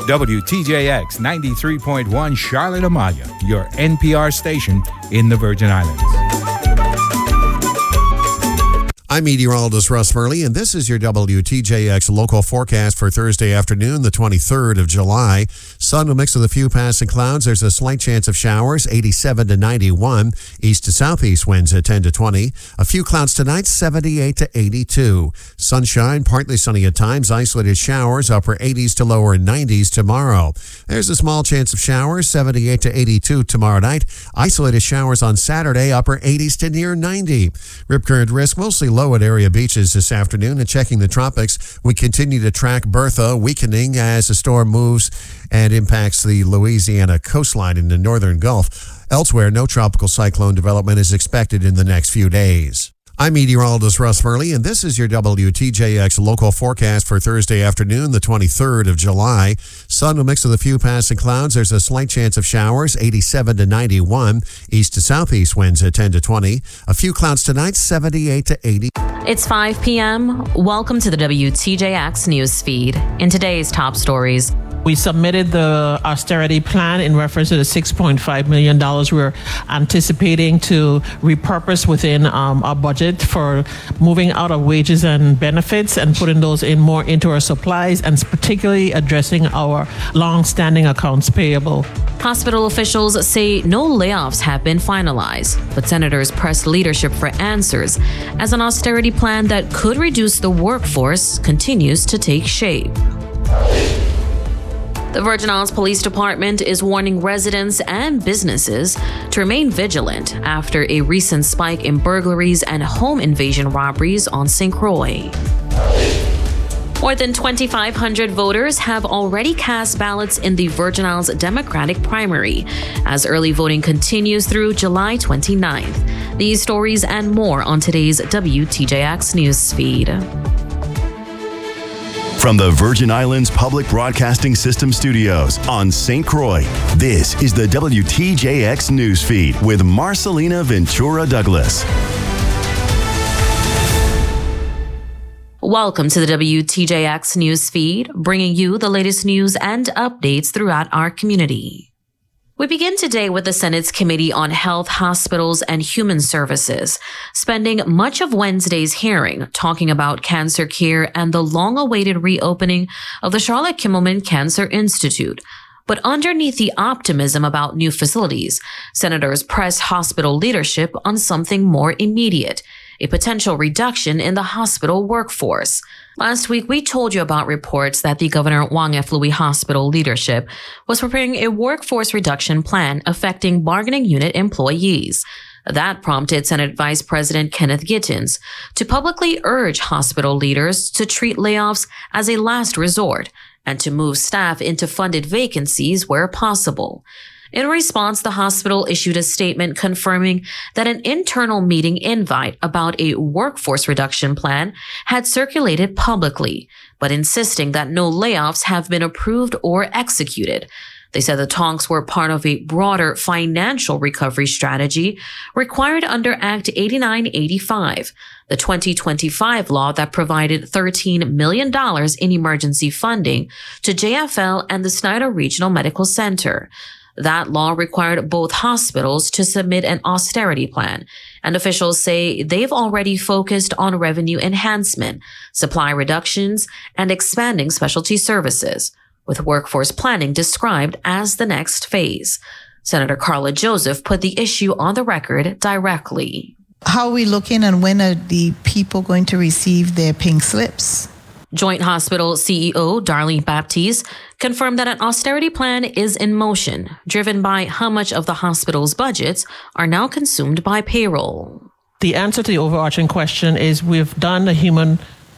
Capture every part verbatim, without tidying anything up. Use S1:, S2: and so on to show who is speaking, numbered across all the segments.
S1: W T J X ninety-three point one Charlotte Amalia, your N P R station in the Virgin Islands.
S2: I'm meteorologist Russ Murley, and this is your W T J X local forecast for Thursday afternoon, the twenty-third of July. Sun will mix with a few passing clouds. There's a slight chance of showers, eighty-seven to ninety-one. East to southeast winds at ten to twenty. A few clouds tonight, seventy-eight to eighty-two. Sunshine, partly sunny at times. Isolated showers, upper eighties to lower nineties tomorrow. There's a small chance of showers, seventy-eight to eighty-two tomorrow night. Isolated showers on Saturday, upper eighties to near ninety. Rip current risk, mostly low at area beaches this afternoon. And checking the tropics, we continue to track Bertha weakening as the storm moves and impacts the Louisiana coastline in the northern Gulf. Elsewhere, no tropical cyclone development is expected in the next few days. I'm meteorologist Russ Murley, and this is your W T J X local forecast for Thursday afternoon, the twenty-third of July. Sun will mix with a few passing clouds. There's a slight chance of showers, eighty-seven to ninety-one. East to southeast winds at ten to twenty. A few clouds tonight, seventy-eight to eighty.
S3: It's five p.m. Welcome to the W T J X news feed. In today's top stories,
S4: we submitted the austerity plan in reference to the six point five million dollars we're anticipating to repurpose within um, our budget for moving out of wages and benefits and putting those in more into our supplies, and particularly addressing our long-standing accounts payable.
S3: Hospital officials say no layoffs have been finalized, but senators press leadership for answers as an austerity plan that could reduce the workforce continues to take shape. The Virgin Islands Police Department is warning residents and businesses to remain vigilant after a recent spike in burglaries and home invasion robberies on Saint Croix. More than twenty-five hundred voters have already cast ballots in the Virgin Islands Democratic primary as early voting continues through July twenty-ninth. These stories and more on today's W T J X news feed.
S5: From the Virgin Islands Public Broadcasting System studios on Saint Croix, this is the W T J X news feed with Marcelina Ventura Douglas.
S3: Welcome to the W T J X news feed, bringing you the latest news and updates throughout our community. We begin today with the Senate's Committee on Health, Hospitals, and Human Services, spending much of Wednesday's hearing talking about cancer care and the long-awaited reopening of the Charlotte Kimmelman Cancer Institute. But underneath the optimism about new facilities, senators press hospital leadership on something more immediate, a potential reduction in the hospital workforce. Last week, we told you about reports that the Governor Wang F. Louis Hospital leadership was preparing a workforce reduction plan affecting bargaining unit employees. That prompted Senate Vice President Kenneth Gittins to publicly urge hospital leaders to treat layoffs as a last resort and to move staff into funded vacancies where possible. In response, the hospital issued a statement confirming that an internal meeting invite about a workforce reduction plan had circulated publicly, but insisting that no layoffs have been approved or executed. They said the talks were part of a broader financial recovery strategy required under Act eighty-nine eighty-five, the twenty twenty-five law that provided thirteen million dollars in emergency funding to J F L and the Snyder Regional Medical Center. That law required both hospitals to submit an austerity plan, and officials say they've already focused on revenue enhancement, supply reductions, and expanding specialty services, with workforce planning described as the next phase. Senator Carla Joseph put the issue on the record directly.
S6: How are we looking, and when are the people going to receive their pink slips?
S3: Joint Hospital C E O Darlene Baptiste confirmed that an austerity plan is in motion, driven by how much of the hospital's budgets are now consumed by payroll.
S4: The answer to the overarching question is we've done a human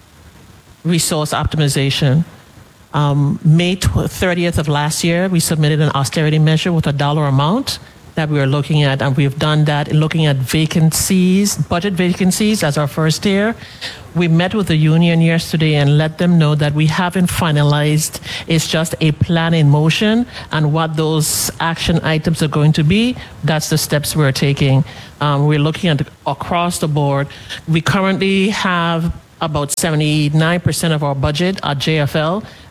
S4: resource optimization. Um, May thirtieth of last year, we submitted an austerity measure with a dollar amount that we are looking at, and we've done that in looking at vacancies, budget vacancies as our first tier. We met with the union yesterday and let them know that we haven't finalized. It's just a plan in motion, and what those action items are going to be, that's the steps we're taking. Um, we're looking at across the board. We currently have about seventy-nine percent of our budget at J F L,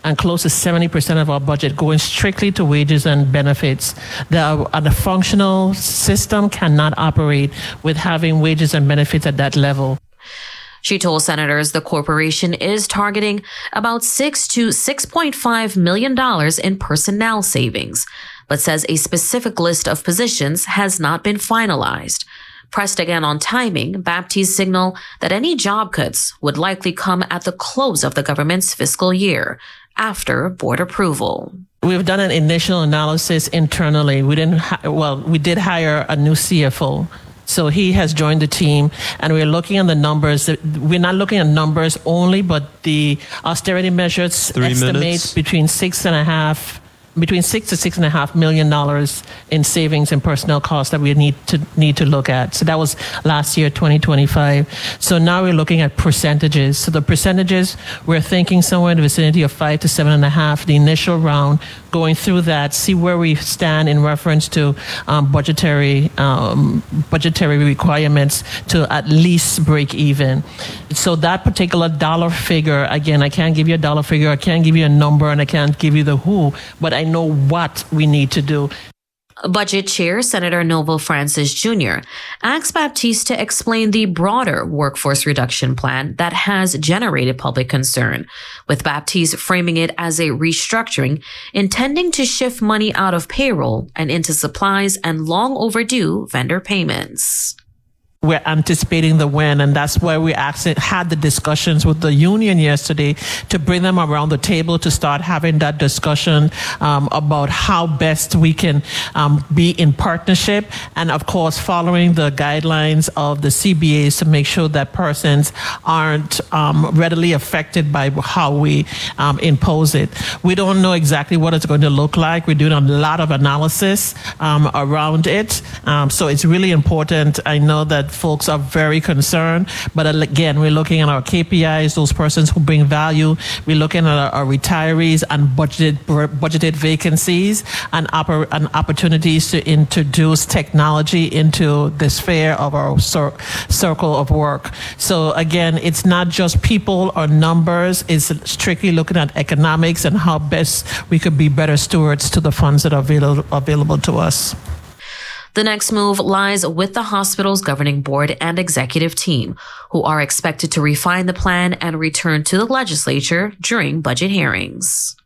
S4: and close to seventy percent of our budget going strictly to wages and benefits. The, uh, the functional system cannot operate with having wages and benefits at that level.
S3: She told senators the corporation is targeting about six to six point five million dollars in personnel savings, but says a specific list of positions has not been finalized. Pressed again on timing, Baptiste signaled that any job cuts would likely come at the close of the government's fiscal year, after board approval.
S4: We've done an initial analysis internally. We didn't, hi- well, we did hire a new C F O. So he has joined the team, and we're looking at the numbers. We're not looking at numbers only, but the austerity measures
S7: Three
S4: estimate
S7: minutes.
S4: between six and a half, between six to six and a half million dollars in savings and personnel costs that we need to need to look at. So that was last year, twenty twenty-five. So now we're looking at percentages. So the percentages, we're thinking somewhere in the vicinity of five to seven and a half. The initial round, going through that, see where we stand in reference to um, budgetary um, budgetary requirements to at least break even. So that particular dollar figure, again, I can't give you a dollar figure, I can't give you a number, and I can't give you the who, but I know what we need to do.
S3: Budget Chair Senator Noble Francis Junior asked Baptiste to explain the broader workforce reduction plan that has generated public concern, with Baptiste framing it as a restructuring intending to shift money out of payroll and into supplies and long overdue vendor payments.
S4: We're anticipating the win, and that's why we actually had the discussions with the union yesterday to bring them around the table to start having that discussion um, about how best we can um, be in partnership, and of course following the guidelines of the C B As to make sure that persons aren't um, readily affected by how we um, impose it. We don't know exactly what it's going to look like. We're doing a lot of analysis um, around it, um, so it's really important. I know that folks are very concerned, but again, we're looking at our K P Is, those persons who bring value. We're looking at our, our retirees and budgeted budgeted vacancies and, oppor- and opportunities to introduce technology into the sphere of our cir- circle of work. So again, it's not just people or numbers, it's strictly looking at economics and how best we could be better stewards to the funds that are available, available to us.
S3: The next move lies with the hospital's governing board and executive team, who are expected to refine the plan and return to the legislature during budget hearings.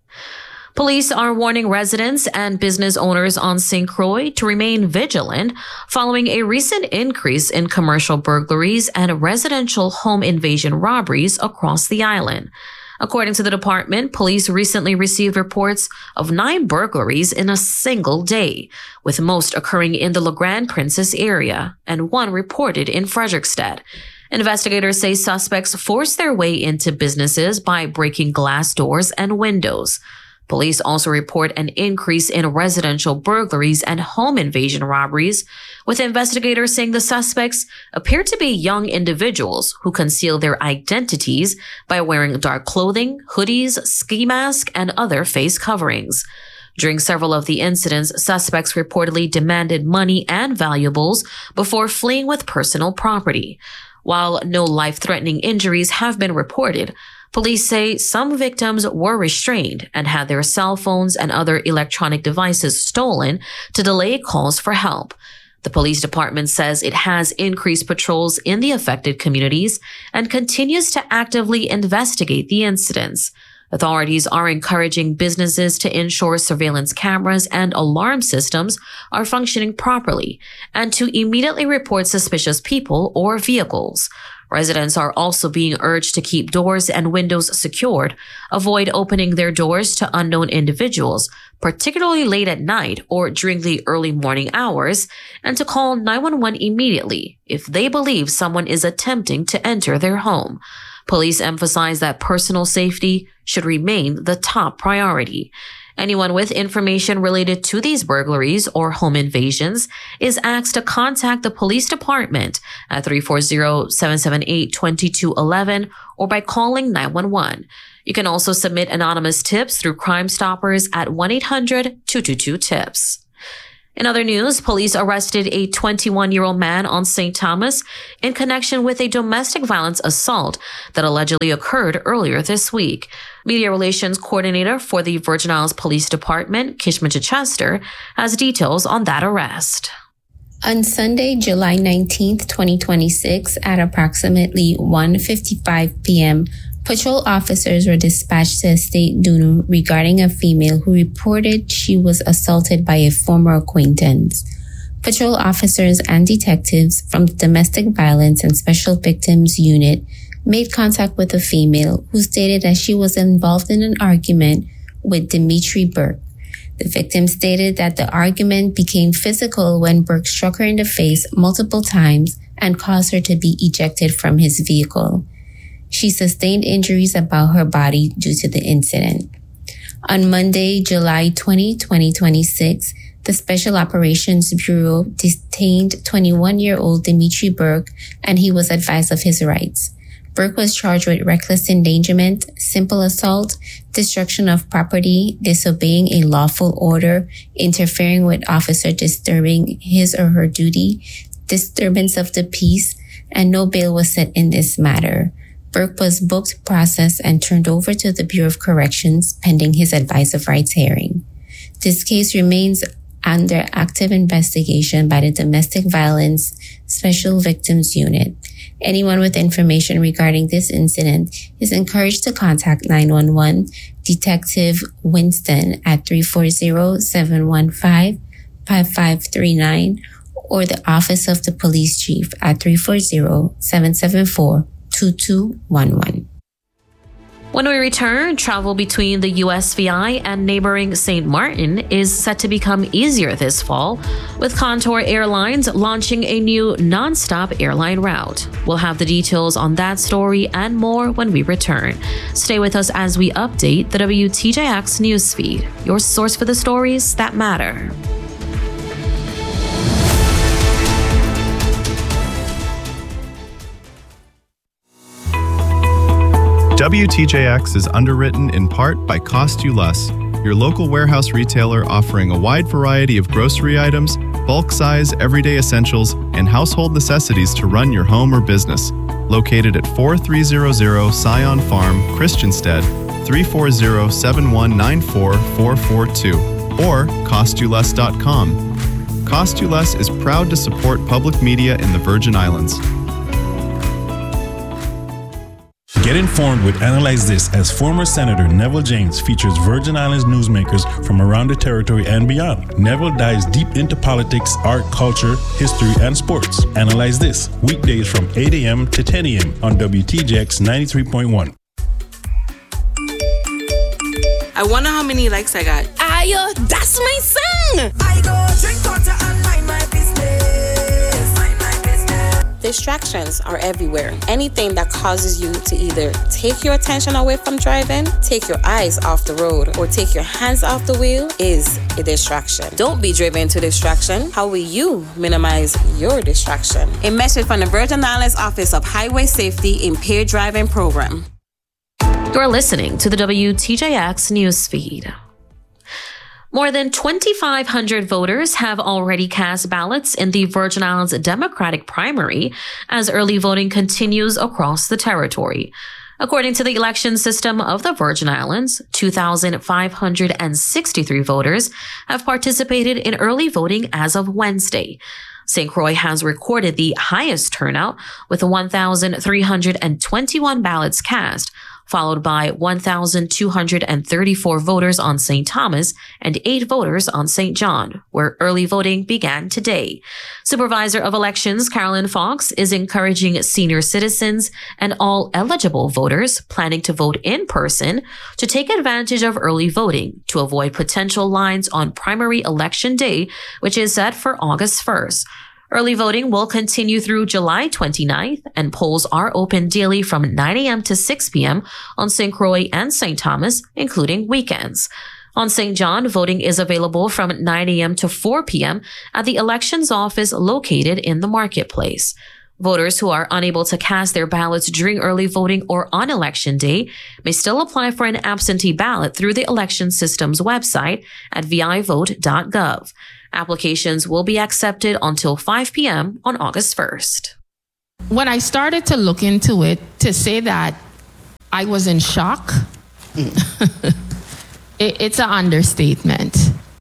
S3: Police are warning residents and business owners on Saint Croix to remain vigilant following a recent increase in commercial burglaries and residential home invasion robberies across the island. According to the department, police recently received reports of nine burglaries in a single day, with most occurring in the La Grande Princess area and one reported in Frederickstead. Investigators say suspects forced their way into businesses by breaking glass doors and windows. Police also report an increase in residential burglaries and home invasion robberies, with investigators saying the suspects appear to be young individuals who conceal their identities by wearing dark clothing, hoodies, ski masks, and other face coverings. During several of the incidents, suspects reportedly demanded money and valuables before fleeing with personal property. While no life-threatening injuries have been reported, police say some victims were restrained and had their cell phones and other electronic devices stolen to delay calls for help. The police department says it has increased patrols in the affected communities and continues to actively investigate the incidents. Authorities are encouraging businesses to ensure surveillance cameras and alarm systems are functioning properly and to immediately report suspicious people or vehicles. Residents are also being urged to keep doors and windows secured, avoid opening their doors to unknown individuals, particularly late at night or during the early morning hours, and to call nine one one immediately if they believe someone is attempting to enter their home. Police emphasize that personal safety should remain the top priority. Anyone with information related to these burglaries or home invasions is asked to contact the police department at three four zero, seven seven eight, two two one one or by calling nine one one. You can also submit anonymous tips through Crime Stoppers at one eight hundred, two two two, TIPS. In other news, police arrested a twenty-one-year-old man on Saint Thomas in connection with a domestic violence assault that allegedly occurred earlier this week. Media Relations Coordinator for the Virgin Islands Police Department, Kishma Chichester, has details on that arrest.
S7: On Sunday, July nineteenth, twenty twenty-six, at approximately one fifty-five p.m., patrol officers were dispatched to Estate Dunu regarding a female who reported she was assaulted by a former acquaintance. Patrol officers and detectives from the Domestic Violence and Special Victims Unit made contact with the female, who stated that she was involved in an argument with Dimitri Burke. The victim stated that the argument became physical when Burke struck her in the face multiple times and caused her to be ejected from his vehicle. She sustained injuries about her body due to the incident. On Monday, July twentieth, twenty twenty-six, the Special Operations Bureau detained twenty-one-year-old Dimitri Burke, and he was advised of his rights. Burke was charged with reckless endangerment, simple assault, destruction of property, disobeying a lawful order, interfering with officer disturbing his or her duty, disturbance of the peace, and no bail was set in this matter. Burke was booked, processed, and turned over to the Bureau of Corrections pending his advice of rights hearing. This case remains under active investigation by the Domestic Violence Special Victims Unit. Anyone with information regarding this incident is encouraged to contact nine one one Detective Winston at three four zero, seven one five, five five three nine or the Office of the Police Chief at three four zero, seven seven four, two two one one.
S3: When we return, travel between the U S V I and neighboring Saint Martin is set to become easier this fall, with Contour Airlines launching a new non-stop airline route. We'll have the details on that story and more when we return. Stay with us as we update the W T J X newsfeed, your source for the stories that matter.
S8: W T J X is underwritten in part by Cost You Less, your local warehouse retailer offering a wide variety of grocery items, bulk size, everyday essentials, and household necessities to run your home or business. Located at forty-three hundred Scion Farm, Christiansted, three four zero, seven one nine four, four four two, or cost you less dot com. Cost You Less is proud to support public media in the Virgin Islands.
S9: Get informed with Analyze This, as former Senator Neville James features Virgin Islands newsmakers from around the territory and beyond. Neville dives deep into politics, art, culture, history, and sports. Analyze This, weekdays from eight a.m. to ten a.m. on W T J X ninety-three point one.
S10: I wonder how many likes I got.
S11: Ayo, that's my son!
S12: I go drink water and mind my business. Mind my business.
S10: Distractions are everywhere. Anything that causes you to either take your attention away from driving, take your eyes off the road, or take your hands off the wheel is a distraction. Don't be driven to distraction. How will you minimize your distraction? A message from the Virgin Islands Office of Highway Safety Impaired Driving Program.
S3: You're listening to the W T J X newsfeed. More than twenty-five hundred voters have already cast ballots in the Virgin Islands Democratic primary as early voting continues across the territory. According to the election system of the Virgin Islands, two thousand five hundred sixty-three voters have participated in early voting as of Wednesday. Saint Croix has recorded the highest turnout with one thousand three hundred twenty-one ballots cast, followed by one thousand two hundred thirty-four voters on Saint Thomas and eight voters on Saint John, where early voting began today. Supervisor of Elections Carolyn Fox is encouraging senior citizens and all eligible voters planning to vote in person to take advantage of early voting to avoid potential lines on primary election day, which is set for August first. Early voting will continue through July twenty-ninth, and polls are open daily from nine a.m. to six p.m. on Saint Croix and Saint Thomas, including weekends. On Saint John, voting is available from nine a.m. to four p.m. at the elections office located in the marketplace. Voters who are unable to cast their ballots during early voting or on election day may still apply for an absentee ballot through the election system's website at v i vote dot gov. Applications will be accepted until five p.m. on August first.
S13: When I started to look into it, to say that I was in shock, it, it's an understatement.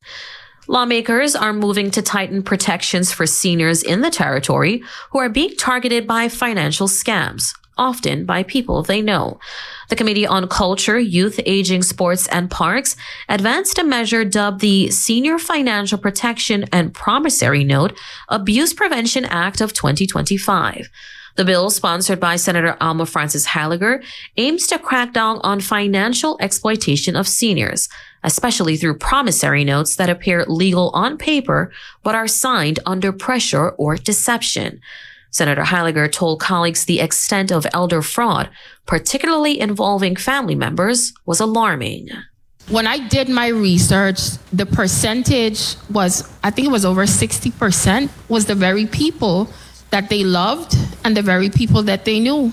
S3: Lawmakers are moving to tighten protections for seniors in the territory who are being targeted by financial scams, often by people they know. The Committee on Culture, Youth, Aging, Sports, and Parks advanced a measure dubbed the Senior Financial Protection and Promissory Note Abuse Prevention Act of twenty twenty-five. The bill, sponsored by Senator Alma Francis Halliger, aims to crack down on financial exploitation of seniors, especially through promissory notes that appear legal on paper but are signed under pressure or deception. Senator Halliger told colleagues the extent of elder fraud, particularly involving family members, was alarming.
S13: When I did my research, the percentage was, I think it was over sixty percent, was the very people that they loved and the very people that they knew.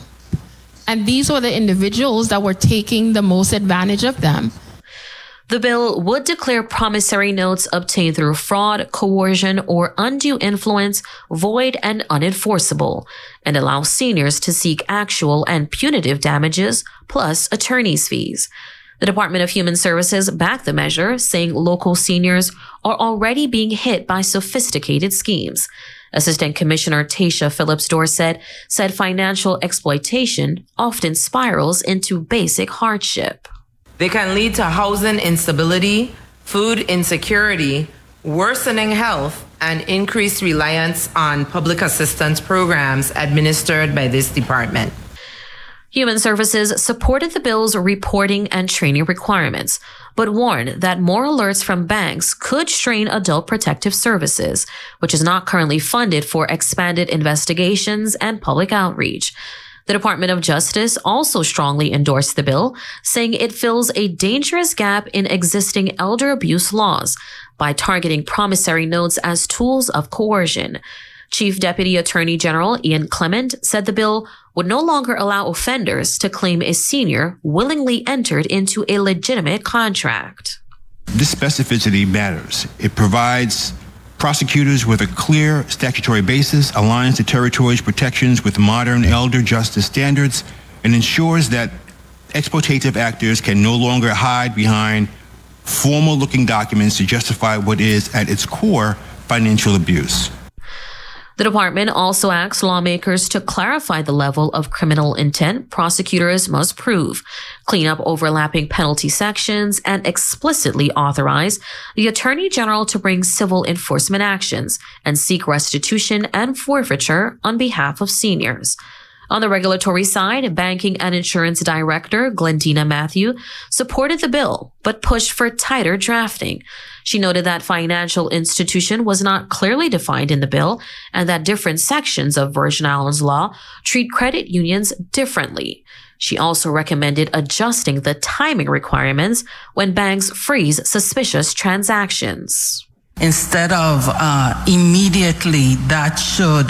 S13: And these were the individuals that were taking the most advantage of them.
S3: The bill would declare promissory notes obtained through fraud, coercion, or undue influence void and unenforceable, and allow seniors to seek actual and punitive damages plus attorney's fees. The Department of Human Services backed the measure, saying local seniors are already being hit by sophisticated schemes. Assistant Commissioner Tasha Phillips Dorset said financial exploitation often spirals into basic hardship.
S14: They can lead to housing instability, food insecurity, worsening health, and increased reliance on public assistance programs administered by this department.
S3: Human Services supported the bill's reporting and training requirements, but warned that more alerts from banks could strain Adult Protective Services, which is not currently funded for expanded investigations and public outreach. The Department of Justice also strongly endorsed the bill, saying it fills a dangerous gap in existing elder abuse laws by targeting promissory notes as tools of coercion. Chief Deputy Attorney General Ian Clement said the bill would no longer allow offenders to claim a senior willingly entered into a legitimate contract.
S15: This specificity matters. It provides prosecutors with a clear statutory basis, aligns the territory's protections with modern elder justice standards, and ensures that exploitative actors can no longer hide behind formal-looking documents to justify what is, at its core, financial abuse.
S3: The department also asks lawmakers to clarify the level of criminal intent prosecutors must prove, clean up overlapping penalty sections, and explicitly authorize the Attorney General to bring civil enforcement actions and seek restitution and forfeiture on behalf of seniors. On the regulatory side, Banking and Insurance Director Glendina Matthew supported the bill, but pushed for tighter drafting. She noted that financial institution was not clearly defined in the bill and that different sections of Virgin Islands law treat credit unions differently. She also recommended adjusting the timing requirements when banks freeze suspicious transactions.
S16: Instead of uh, immediately, that should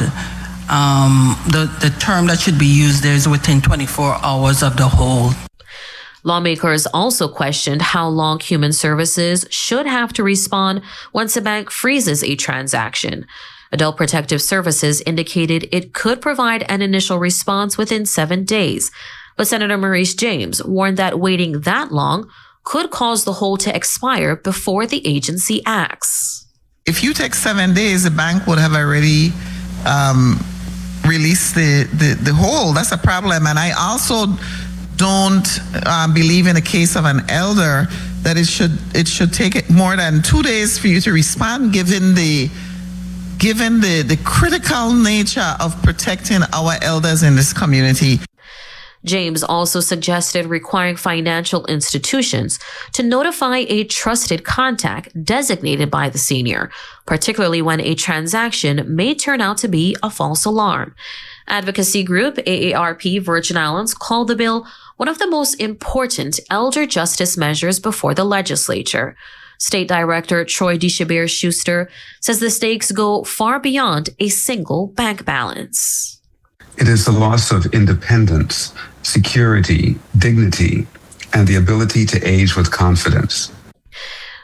S16: Um, the, the term that should be used there is within twenty-four hours of the hold.
S3: Lawmakers also questioned how long Human Services should have to respond once a bank freezes a transaction. Adult Protective Services indicated it could provide an initial response within seven days, but Senator Maurice James warned that waiting that long could cause the hold to expire before the agency acts.
S17: If you take seven days, the bank would have already um, release the, the, the hold. That's a problem. And I also don't uh, believe in the case of an elder that it should it should take it more than two days for you to respond, given the given the, the critical nature of protecting our elders in this community.
S3: James also suggested requiring financial institutions to notify a trusted contact designated by the senior, particularly when a transaction may turn out to be a false alarm. Advocacy group A A R P Virgin Islands called the bill one of the most important elder justice measures before the legislature. State Director Troy DeShabir Schuster says the stakes go far beyond a single bank balance.
S18: It is the loss of independence, security, dignity, and the ability to age with confidence.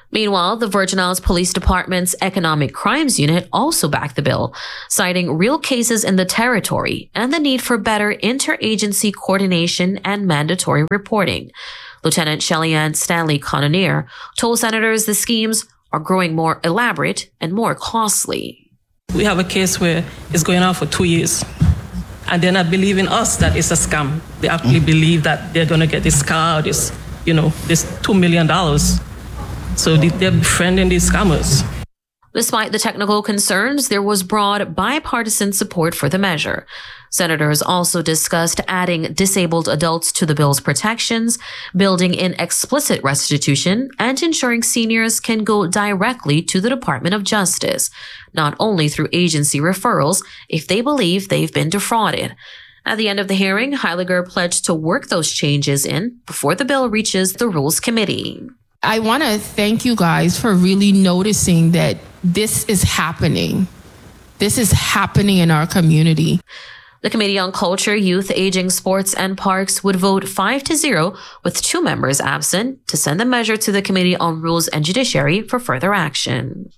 S3: Meanwhile, the Virgin Islands Police Department's Economic Crimes Unit also backed the bill, citing real cases in the territory and the need for better interagency coordination and mandatory reporting. Lieutenant Shelley-Ann Stanley Connonier told senators the schemes are growing more elaborate and more costly.
S19: We have a case where it's going on for two years. And they're not believing us that it's a scam. They actually believe that they're going to get this car, this, you know, this two million dollars. So they're befriending these scammers.
S3: Despite the technical concerns, there was broad bipartisan support for the measure. Senators also discussed adding disabled adults to the bill's protections, building in explicit restitution, and ensuring seniors can go directly to the Department of Justice, not only through agency referrals if they believe they've been defrauded. At the end of the hearing, Heiliger pledged to work those changes in before the bill reaches the Rules Committee.
S13: I want to thank you guys for really noticing that this is happening. This is happening in our community.
S3: The Committee on Culture, Youth, Aging, Sports, and Parks would vote five to zero with two members absent to send the measure to the Committee on Rules and Judiciary for further action.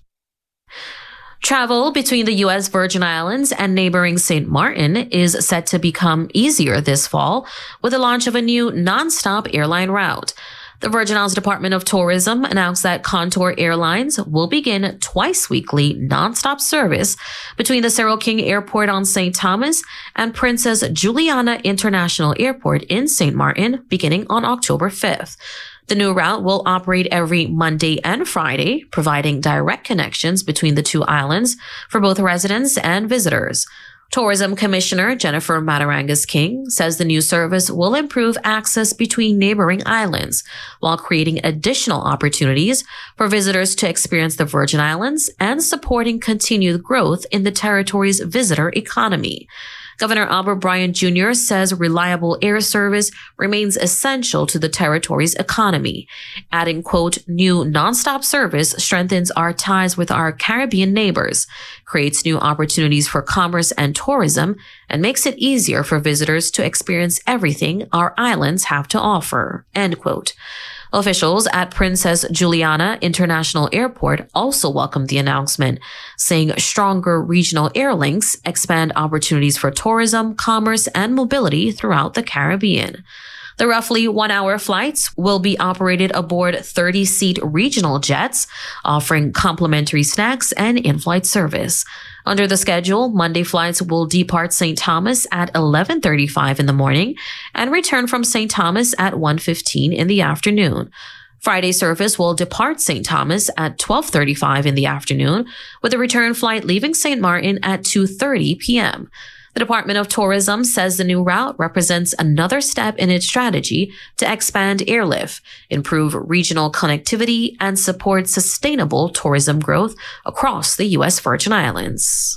S3: Travel between the U S Virgin Islands and neighboring Saint Martin is set to become easier this fall with the launch of a new nonstop airline route. The Virgin Islands Department of Tourism announced that Contour Airlines will begin twice weekly nonstop service between the Cerro King Airport on Saint Thomas and Princess Juliana International Airport in Saint Martin beginning on October fifth. The new route will operate every Monday and Friday, providing direct connections between the two islands for both residents and visitors. Tourism Commissioner Jennifer Matarangas King says the new service will improve access between neighboring islands while creating additional opportunities for visitors to experience the Virgin Islands and supporting continued growth in the territory's visitor economy. Governor Albert Bryan Junior says reliable air service remains essential to the territory's economy, adding, quote, new nonstop service strengthens our ties with our Caribbean neighbors, creates new opportunities for commerce and tourism, and makes it easier for visitors to experience everything our islands have to offer, end quote. Officials at Princess Juliana International Airport also welcomed the announcement, saying stronger regional air links expand opportunities for tourism, commerce, and mobility throughout the Caribbean. The roughly one-hour flights will be operated aboard thirty-seat regional jets, offering complimentary snacks and in-flight service. Under the schedule, Monday flights will depart Saint Thomas at eleven thirty-five in the morning and return from Saint Thomas at one fifteen in the afternoon. Friday service will depart Saint Thomas at twelve thirty-five in the afternoon, with a return flight leaving Saint Martin at two thirty p.m. The Department of Tourism says the new route represents another step in its strategy to expand airlift, improve regional connectivity, and support sustainable tourism growth across the U S Virgin Islands.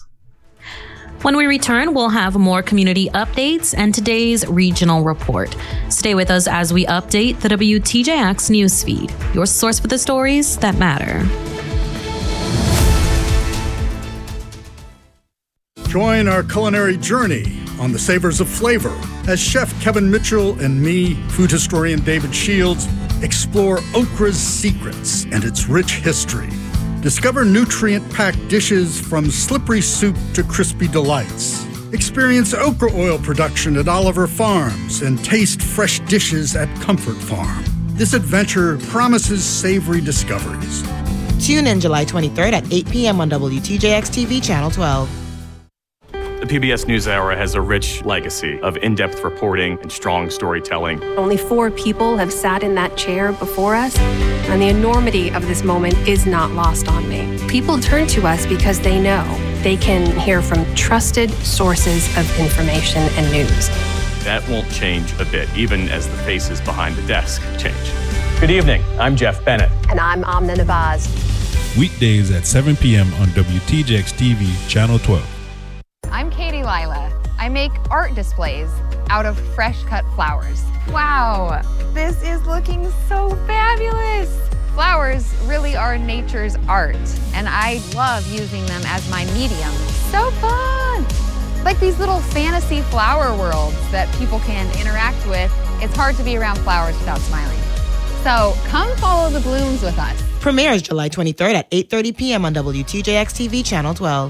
S3: When we return, we'll have more community updates and today's regional report. Stay with us as we update the W T J X newsfeed, your source for the stories that matter.
S20: Join our culinary journey on the Savors of Flavor as Chef Kevin Mitchell and me, food historian David Shields, explore okra's secrets and its rich history. Discover nutrient-packed dishes from slippery soup to crispy delights. Experience okra oil production at Oliver Farms and taste fresh dishes at Comfort Farm. This adventure promises savory discoveries.
S21: Tune in July twenty-third at eight p.m. on W T J X T V Channel twelve.
S22: The P B S NewsHour has a rich legacy of in-depth reporting and strong storytelling.
S23: Only four people have sat in that chair before us, and the enormity of this moment is not lost on me. People turn to us because they know they can hear from trusted sources of information and news.
S22: That won't change a bit, even as the faces behind the desk change. Good evening, I'm Jeff Bennett.
S23: And I'm Amna Nabaz.
S9: Weekdays at seven p.m. on W T J X T V, Channel twelve.
S24: I'm Katie Lila. I make art displays out of fresh cut flowers. Wow, this is looking so fabulous. Flowers really are nature's art, and I love using them as my medium. So fun! Like these little fantasy flower worlds that people can interact with. It's hard to be around flowers without smiling. So come follow the blooms with us.
S21: Premieres July twenty-third at eight thirty p.m. on W T J X T V Channel twelve.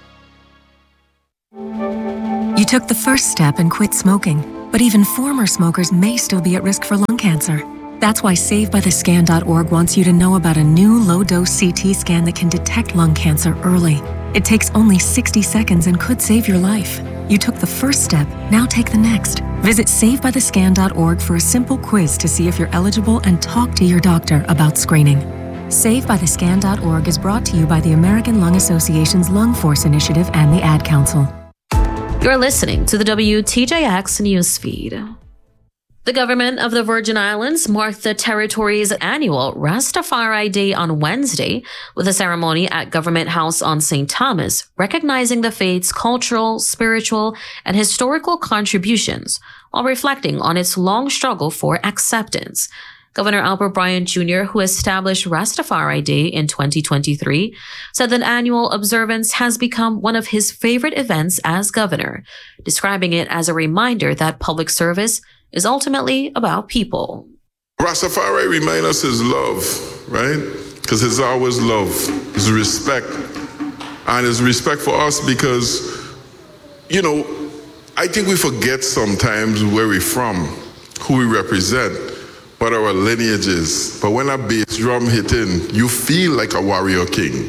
S1: You took the first step and quit smoking, but even former smokers may still be at risk for lung cancer. That's why save by the scan dot org wants you to know about a new low-dose C T scan that can detect lung cancer early. It takes only sixty seconds and could save your life. You took the first step, now take the next. Visit save by the scan dot org for a simple quiz to see if you're eligible and talk to your doctor about screening. save by the scan dot org is brought to you by the American Lung Association's Lung Force Initiative and the Ad Council.
S3: You're listening to the W T J X newsfeed. The government of the Virgin Islands marked the territory's annual Rastafari Day on Wednesday with a ceremony at Government House on Saint Thomas, recognizing the faith's cultural, spiritual, and historical contributions while reflecting on its long struggle for acceptance. Governor Albert Bryant Junior, who established Rastafari Day in twenty twenty-three, said that annual observance has become one of his favorite events as governor, describing it as a reminder that public service is ultimately about people.
S2: Rastafari reminds us his love, right? Because it's always love, his respect. And his respect for us because, you know, I think we forget sometimes where we're from, who we represent, what our lineage is. But when that bass drum hit in, you feel like a warrior king,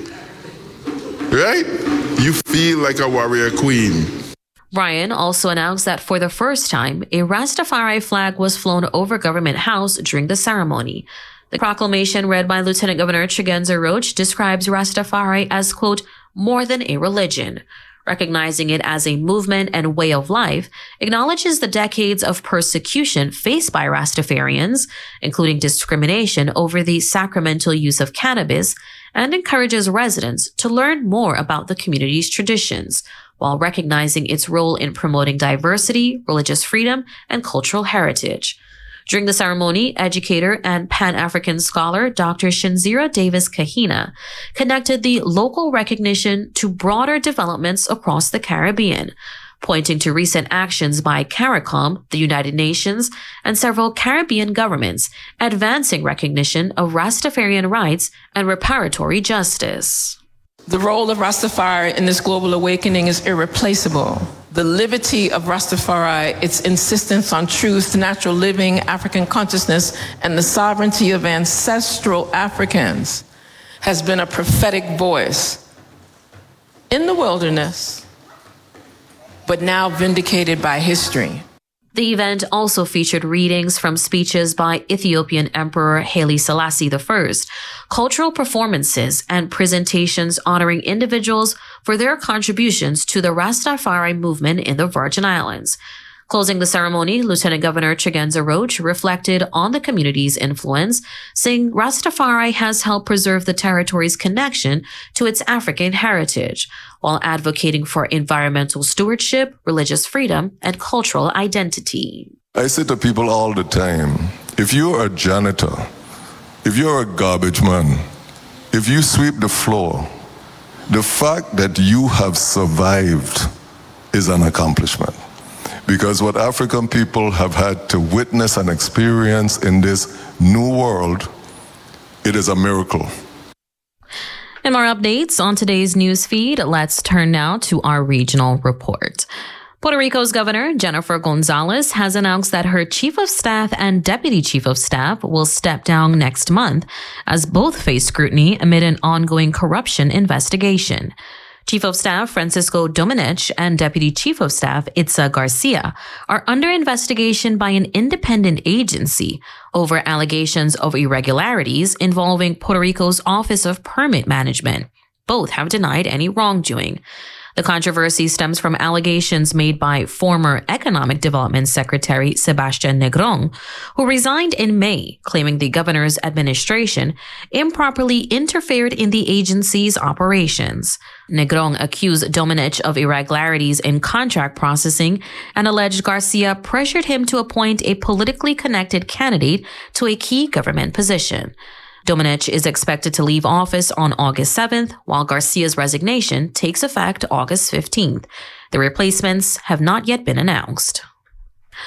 S2: right? You feel like a warrior queen.
S3: Ryan also announced that for the first time, a Rastafari flag was flown over Government House during the ceremony. The proclamation read by Lieutenant Governor Chigenza Roach describes Rastafari as, quote, more than a religion. Recognizing it as a movement and way of life, acknowledges the decades of persecution faced by Rastafarians, including discrimination over the sacramental use of cannabis, and encourages residents to learn more about the community's traditions, while recognizing its role in promoting diversity, religious freedom, and cultural heritage. During the ceremony, educator and Pan-African scholar Doctor Shinzira Davis Kahina connected the local recognition to broader developments across the Caribbean, pointing to recent actions by CARICOM, the United Nations, and several Caribbean governments advancing recognition of Rastafarian rights and reparatory justice.
S5: The role of Rastafari in this global awakening is irreplaceable. The liberty of Rastafari, its insistence on truth, natural living, African consciousness, and the sovereignty of ancestral Africans has been a prophetic voice in the wilderness, but now vindicated by history.
S3: The event also featured readings from speeches by Ethiopian Emperor Haile Selassie the First, cultural performances, and presentations honoring individuals for their contributions to the Rastafari movement in the Virgin Islands. Closing the ceremony, Lieutenant Governor Chigenza Roach reflected on the community's influence, saying Rastafari has helped preserve the territory's connection to its African heritage, while advocating for environmental stewardship, religious freedom, and cultural identity.
S6: I say to people all the time, if you're a janitor, if you're a garbage man, if you sweep the floor, the fact that you have survived is an accomplishment. Because what African people have had to witness and experience in this new world, it is a miracle.
S3: And more updates on today's news feed. Let's turn now to our regional report. Puerto Rico's Governor Jennifer Gonzalez has announced that her Chief of Staff and Deputy Chief of Staff will step down next month, as both face scrutiny amid an ongoing corruption investigation. Chief of Staff Francisco Domenech and Deputy Chief of Staff Itza Garcia are under investigation by an independent agency over allegations of irregularities involving Puerto Rico's Office of Permit Management. Both have denied any wrongdoing. The controversy stems from allegations made by former Economic Development Secretary Sebastian Negron, who resigned in May, claiming the governor's administration improperly interfered in the agency's operations. Negron accused Domenech of irregularities in contract processing and alleged Garcia pressured him to appoint a politically connected candidate to a key government position. Domenech is expected to leave office on August seventh, while Garcia's resignation takes effect August fifteenth. The replacements have not yet been announced.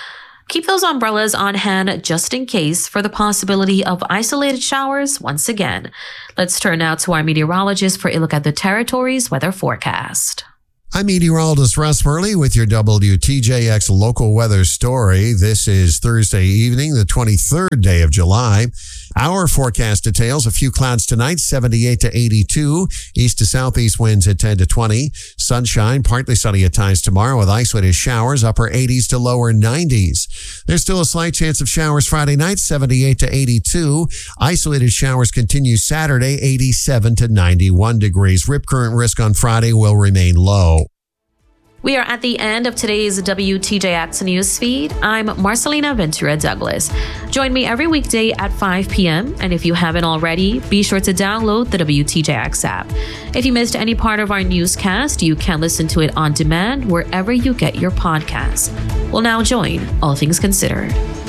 S3: Keep those umbrellas on hand just in case for the possibility of isolated showers once again. Let's turn now to our meteorologist for a look at the territory's weather forecast.
S4: I'm meteorologist Russ Murley with your W T J X local weather story. This is Thursday evening, the twenty-third day of July. Our forecast details a few clouds tonight, seventy-eight to eighty-two. East to southeast winds at ten to twenty. Sunshine, partly sunny at times tomorrow with isolated showers, upper eighties to lower nineties. There's still a slight chance of showers Friday night, seventy-eight to eighty-two. Isolated showers continue Saturday, eighty-seven to ninety-one degrees. Rip current risk on Friday will remain low.
S3: We are at the end of today's W T J X news feed. I'm Marcelina Ventura Douglas. Join me every weekday at five p.m. And if you haven't already, be sure to download the W T J X app. If you missed any part of our newscast, you can listen to it on demand wherever you get your podcasts. We'll now join All Things Considered.